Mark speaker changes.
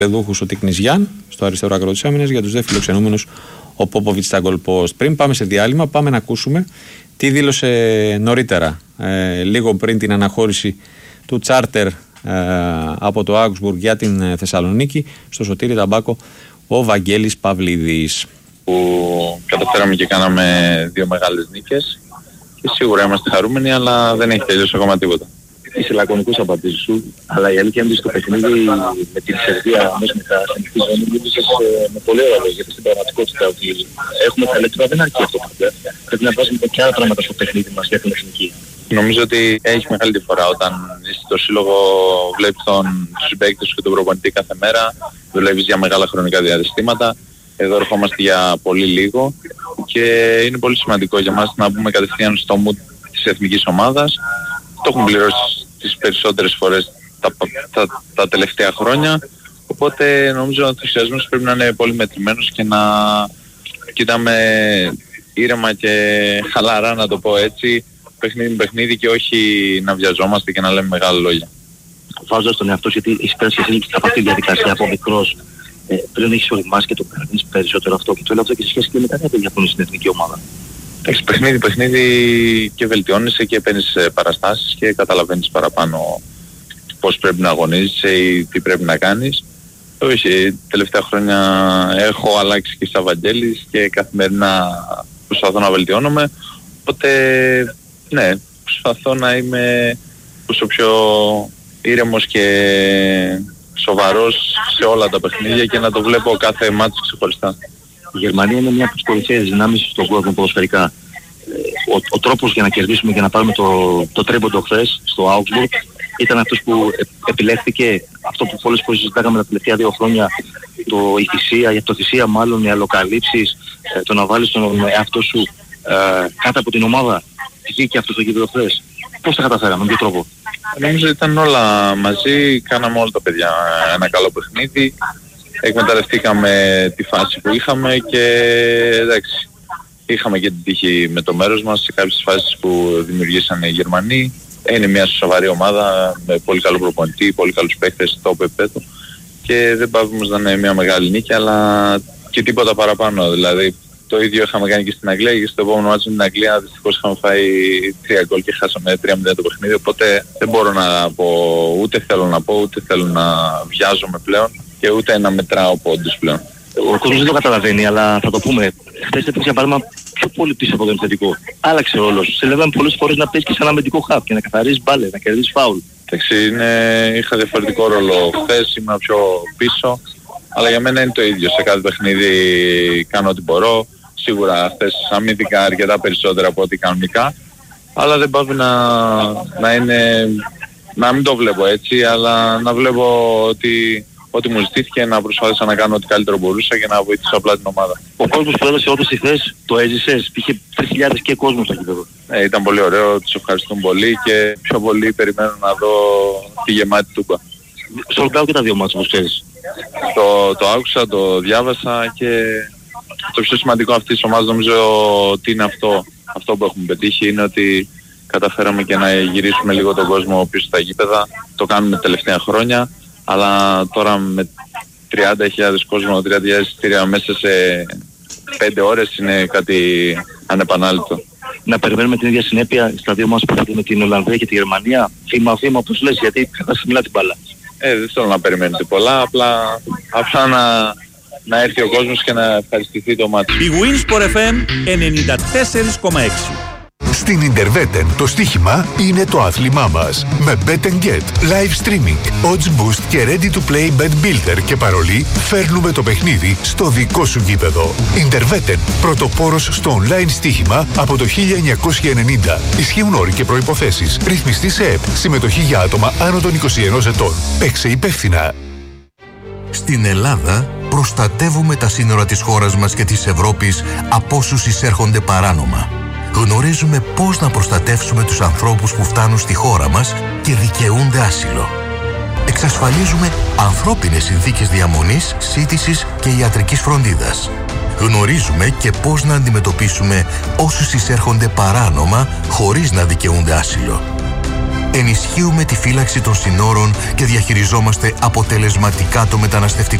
Speaker 1: Παιδούχους ο Τίκνης Γιάν στο αριστερό άκρο της άμυνας, για τους δε φιλοξενούμενους ο Πόποβιτς στα goal post. Πριν πάμε σε διάλειμμα, πάμε να ακούσουμε τι δήλωσε νωρίτερα, λίγο πριν την αναχώρηση του τσάρτερ από το Augsburg για την Θεσσαλονίκη, στο Σωτήρη Ταμπάκο, ο Βαγγέλης Παυλίδης.
Speaker 2: Που καταφέραμε και κάναμε 2 μεγάλες νίκες και σίγουρα είμαστε χαρούμενοι, αλλά δεν έχει τελειώσει ακόμα τίποτα.
Speaker 3: Είσαι λακωνικός απαντήσεις σου, αλλά η αλήθεια είναι ότι στο παιχνίδι με την Σερβία μέσα με τα εθνική ζώνη μιλήσες με πολύ ωραία λόγια, γιατί στην πραγματικότητα ότι έχουμε ταλέντο, δεν αρκεί αυτό πάντα. Πρέπει να βάζουμε και άλλα πράγματα στο παιχνίδι μας για την εθνική.
Speaker 2: Νομίζω ότι έχει μεγάλη διαφορά όταν είσαι στο σύλλογο, βλέπεις τους συμπαίκτες και τον προπονητή κάθε μέρα, δουλεύεις για μεγάλα χρονικά διαστήματα. Εδώ ερχόμαστε για πολύ λίγο και είναι πολύ σημαντικό για μας να μπούμε κατευθείαν στο mood της εθνικής ομάδας. Το έχουν πληρώσει τις περισσότερες φορές τα τελευταία χρόνια, οπότε νομίζω ότι ο ενθουσιασμός πρέπει να είναι πολύ μετρημένος και να κοιτάμε ήρεμα και χαλαρά, να το πω έτσι, παιχνίδι με παιχνίδι, και όχι να βιαζόμαστε και να λέμε μεγάλα λόγια.
Speaker 3: Βάζοντας τον εαυτό, γιατί έχεις πέρασει εσύ από αυτή τη διαδικασία από μικρός, πλέον έχεις οριμάσει και το παίρνεις περισσότερο αυτό, και το λέω αυτό και σε σχέση και με τα νέα παιδιά που είναι στην εθνική ομάδα.
Speaker 2: Έχεις παιχνίδι και βελτιώνεσαι και παίρνεις παραστάσεις και καταλαβαίνεις παραπάνω πώς πρέπει να αγωνίζεσαι ή τι πρέπει να κάνεις. Όχι, τελευταία χρόνια έχω αλλάξει και σαν Βαγγέλης και καθημερινά προσπαθώ να βελτιώνομαι, οπότε ναι, προσπαθώ να είμαι όσο πιο ήρεμος και σοβαρός σε όλα τα παιχνίδια και να το βλέπω κάθε μάτσο ξεχωριστά.
Speaker 3: Η Γερμανία είναι μια από τις κορυφαίες δυνάμεις στον κόσμο ποδοσφαιρικά. Ο τρόπος για να κερδίσουμε και να πάρουμε το τρέμποντο χθες στο Augsburg ήταν αυτός που επιλέχθηκε, αυτό που πολλές φορές συζητάγαμε τα τελευταία 2 χρόνια, η θυσία μάλλον, οι αλλοκαλύψεις, το να βάλεις τον εαυτό σου κάτω από την ομάδα. Βγήκε αυτό το γήπεδο χθες. Πώς τα καταφέραμε, με ποιο τρόπο?
Speaker 2: Νομίζω ότι ήταν όλα μαζί, κάναμε όλα τα παιδιά ένα καλό παιχνίδι. Εκμεταλλευτήκαμε τη φάση που είχαμε και εντάξει, είχαμε και την τύχη με το μέρος μας σε κάποιες φάσεις που δημιουργήσαν οι Γερμανοί. Είναι μια σοβαρή ομάδα με πολύ καλό προπονητή, πολύ καλούς παίκτες στο επίπεδο και δεν πάμε όμως να είναι μια μεγάλη νίκη, αλλά και τίποτα παραπάνω. Δηλαδή το ίδιο είχαμε κάνει και στην Αγγλία, και στο επόμενο μάτσο με την Αγγλία δυστυχώς είχαμε φάει 3 γκολ και χάσαμε 3-0 το παιχνίδι, οπότε δεν μπορώ να πω, ούτε θέλω να πω, ούτε θέλω να βιάζομαι πλέον και ούτε να μετράω πόντους πλέον.
Speaker 3: Ο κόσμος δεν το καταλαβαίνει, αλλά θα το πούμε. Χθες έπαιξε για παράδειγμα πιο πολύ πίσω από το επιθετικό. Άλλαξε όλος. Σε λέγαμε πολλές φορές να παίζεις και σαν αμυντικό χαπ και να καθαρίζεις μπάλες, να κερδίσεις φάουλ.
Speaker 2: Εντάξει, είχα διαφορετικό ρόλο χθες, ήμουν πιο πίσω, αλλά για μένα είναι το ίδιο. Σε κάθε παιχνίδι κάνω ό,τι μπορώ. Σίγουρα χθες αμυντικά αρκετά περισσότερα από ό,τι κανονικά, αλλά δεν πάει να μην το βλέπω έτσι, αλλά να βλέπω ότι μου ζητήθηκε να προσπάθησα να κάνω ό,τι καλύτερο μπορούσα και να βοηθήσω απλά την ομάδα.
Speaker 3: Ο κόσμος που έδωσε όντως χθες, το έζησες, είχε 3.000 και κόσμο στο γήπεδο.
Speaker 2: Ήταν πολύ ωραίο, τους ευχαριστούν πολύ και πιο πολύ περιμένω να δω τη γεμάτη Τούμπα.
Speaker 3: Sold out και τα 2 μάτς, όπως ξέρεις.
Speaker 2: Το άκουσα, το διάβασα και το πιο σημαντικό αυτής της ομάδας νομίζω ότι είναι αυτό που έχουμε πετύχει, είναι ότι καταφέραμε και να γυρίσουμε λίγο τον κόσμο πίσω στα γήπεδα. Το κάνουμε τα τελευταία χρόνια, αλλά τώρα με 30.000 κόσμο, 30.000 εισιτήρια μέσα σε 5 ώρες είναι κάτι ανεπανάληπτο.
Speaker 3: Να περιμένουμε την ίδια συνέπεια στα 2 μας που θα με την Ολλανδία και τη Γερμανία, βήμα όπως λες, γιατί θα χαμηλά την μπάλα.
Speaker 2: Δεν θέλω να περιμένετε πολλά, απλά να έρθει ο κόσμος και να ευχαριστηθεί το μάτι.
Speaker 4: Η Winsport FM 94,6.
Speaker 5: Στην Ιντερβέτεν το στοίχημα είναι το άθλημά μας. Με Bet & Get, live streaming, odds boost και ready to play bet builder και παρολί, φέρνουμε το παιχνίδι στο δικό σου γήπεδο. Ιντερβέτεν, πρωτοπόρος στο online στοίχημα από το 1990. Ισχύουν όροι και προϋποθέσεις. Ρυθμιστή σε ΕΠ. Συμμετοχή για άτομα άνω των 21 ετών. Παίξε υπεύθυνα.
Speaker 6: Στην Ελλάδα προστατεύουμε τα σύνορα της χώρας μας και της Ευρώπης από όσους εισέρχονται παράνομα. Γνωρίζουμε πώς να προστατεύσουμε τους ανθρώπους που φτάνουν στη χώρα μας και δικαιούνται άσυλο. Εξασφαλίζουμε ανθρώπινες συνθήκες διαμονής, σύντησης και ιατρικής φροντίδας. Γνωρίζουμε και πώς να αντιμετωπίσουμε όσους εισέρχονται παράνομα χωρίς να δικαιούνται άσυλο. ενισχύουμε τη φύλαξη των συνόρων και διαχειριζόμαστε αποτελεσματικά το μεταναστευτικό